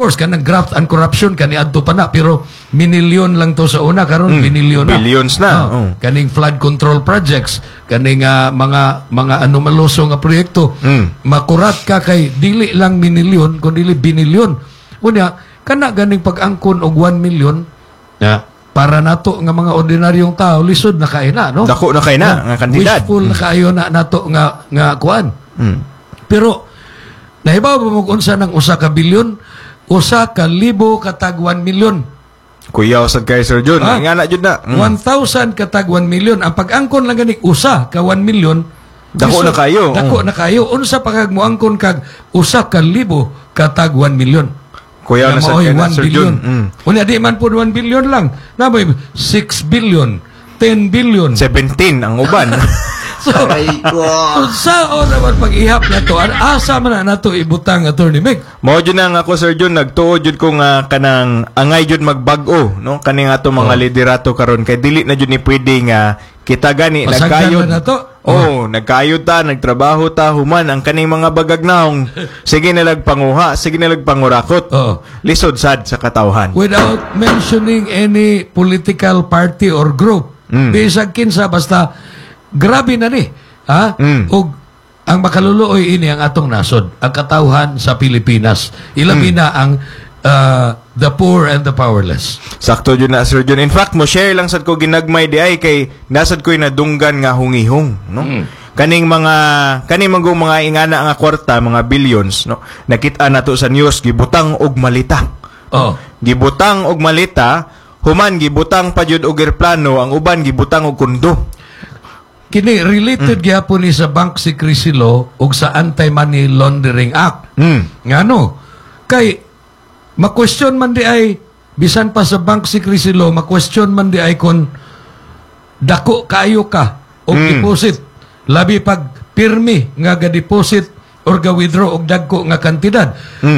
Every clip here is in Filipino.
course, kanang graft and corruption, kaniadto pa na, pero minilyon lang to sa una, karon binilyon na. Billions na. Kaning flood control projects, kaning mga anomaluso nga proyekto, makurat ka kay dili lang minilyon, kundi binilyon. Unya, kana ganing pag-angkon og 1 million, para nato nga mga ordinaryong tao, lisod na kayo na, no? Dako na kayo na, nga kandidat. Wishful na kayo na nato nga kuan. Pero, nahibaw ba mag-unsa ng 1 ka bilyon? 1,000 katag 1 million. Kuyaw sa kay Sir John. Nga na, Jud na. 1,000 katag 1 million. Ang pag-angkon lang ganing 1 ka 1 million. Dako na kayo. Dako na kayo. Unsa pa kag moangkon kag 1,000 katag 1 million. Kuyaw na sa kay Sir John. Unya di man po 1 billion lang. Namoy 6 billion, 10 billion. 17 ang uban. So, saan naman pag-ihap na to? Asa man na to ibutang, Attorney Mick? Mao jud nang ako, Sir John, nagtuod jud ko nga kanang angay jud magbag-o, no? Kaning ato mga liderato karon kay dili na jud ni pwede nga kita gani nagkayod na to. Nagkayod ta, nagtrabaho ta, human ang kaning mga bagagnaong sige na panguha, sige na pangurakot. Lisod sad sa katawhan. Without mentioning any political party or group. Bisag kinsa basta grabe na ni. Ug ang makaluluoy ini ang atong nasod, ang katawhan sa Pilipinas. Ilabi na ang the poor and the powerless. Sakto yun na, Sir John. In fact, mo share lang sad ko ginagmay di ay kay nasad ko'y nadunggan nga hungihong, no? Kaning mga ingana nga kwarta, mga billions, no? Nakita nato sa news gibutang og malita. Gibutang og malita, human gibutang pa jud og eroplano, ang uban gibutang og kondo. Kini related gyapon ni sa Bank Secrecy Law ug sa Anti-Money Laundering Act. Ngano? Kay ma-question man di ay bisan pa sa Bank Secrecy Law, ma-question man di ay kon dako kaayo ka og deposit, labi pag pirmi nga ga-deposit or ga-withdraw og dagko nga kantidad.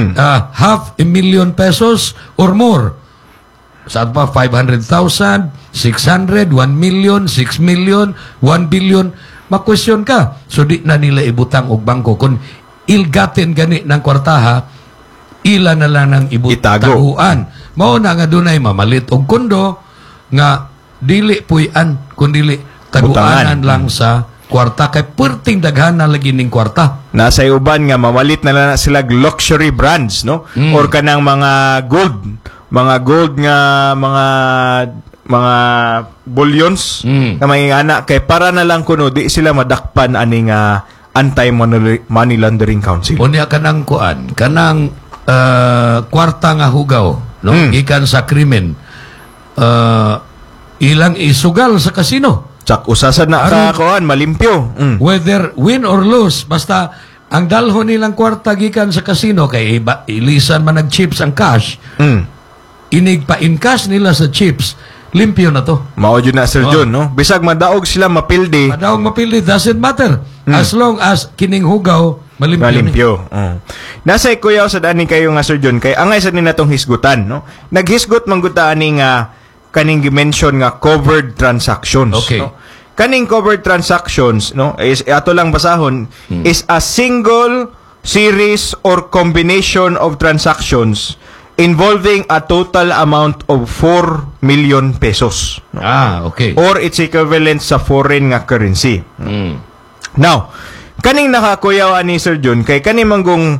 500,000 pesos or more. Saan pa? 500,000, 600, 1 million, 6 million, 1 billion. Ma-question ka. So, di na nila ibutang og bangko. Kung ilgatin gani ng kwartaha, ila na lang ng ibutaguan. Mao na nga dunay mamalit og kondo nga dili puy-an, kundi taguanan lang sa kwarta. Kay perting daghan na lagi ning kwarta. Nasa uban nga mamalit na lang sila luxury brands, no? Or kanang mga gold nga mga bullions na may anak kay para na lang kuno di sila madakpan aning Anti-Money Laundering Council. Unya kanang kuan, kanang kwarta nga hugaw, no? Gikan sa krimen. Ilang isugal sa kasino. Tsak usasad na kuan malimpyo. Whether win or lose, basta ang dalhon nilang kwarta gikan sa kasino kay ilisan man nag-chips ang cash. Inig pa in cash nila sa chips, limpyo na to. Mao jud na, Sir John, no? Bisag madaog sila mapildi. Doesn't matter. As long as kining hugaw malimpyo. Nasa ikuyaw sa dani kayo nga, Sir John, kay angay sa ni natong hisgutan, no? Naghisgot man gud ta ani nga kaning gimension nga covered transactions, no? Kaning covered transactions, no, is ato lang basahon, is a single series or combination of transactions involving a total amount of 4 million pesos. Or its equivalent sa foreign nga currency. Now, kaning nakakuyaw ani Sir John, kay kaning manggong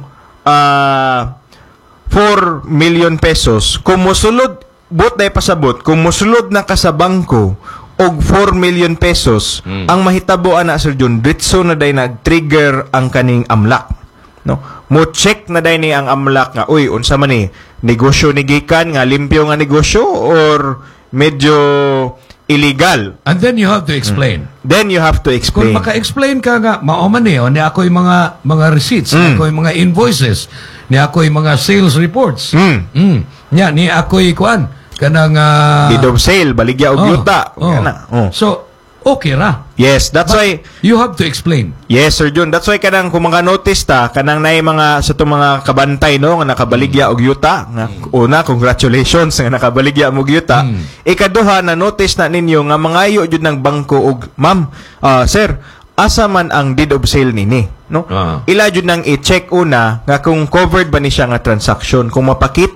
4 million pesos, kung musulod, day pasabot, kung musulod na ka sa bangko og 4 million pesos, ang mahitabo ana Sir John, ditso na day nag-trigger ang kaning amlak. No? Mo check na day ni ang amlak nga, uy, unsa man ni negosyo ni gikan nga limpyo nga negosyo or medyo illegal. And then you have to explain. Kung maka-explain ka nga, maoman ni ako'y mga receipts, ni ako'y mga invoices, ni ako'y mga sales reports. Ni ako'y kuan kanang deed of sale, baligya og yuta. So okay ra. Yes, that's why you have to explain. Yes, Sir John. That's why kanang kung mga notice ta, kanang nay mga sa itong mga kabantay, no, nga nakabaligya og yuta. Una, congratulations nga nakabaligya og yuta. Ikaduha, na notice na ninyo nga mangayo jud ng bangko og, ma'am, sir, asa man ang deed of sale nini, no? Ila jud nang i-check una nga kung covered ba ni siya nga transaction. Kung mapakita